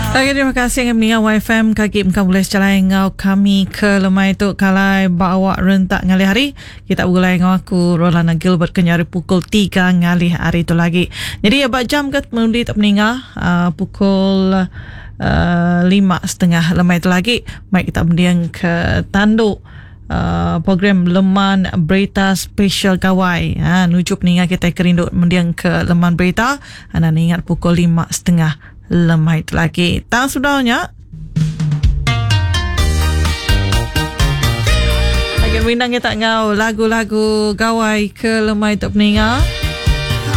Okay, terima kasih yang mendengar YFM kaki mungkin boleh sejalan ngau kami ke lemai tu kalai bawa rentak ngalih hari kita boleh ngau aku Rolana Gilbert kenyari pukul 3 ngalih hari tu lagi. Jadi ya jam ke menundi tak mendengar pukul 5.30 lemai tu lagi. Baik kita mendiang ke tanduk program Leman Berita Special Kawai. Nujuk mendengar kita kerinduk mendiang ke Leman Berita. Anda ingat pukul 5.30 lemai itu lagi. Tak sudahnya. Agar minang kita ngau lagu-lagu gawai ke lemai tu peninga.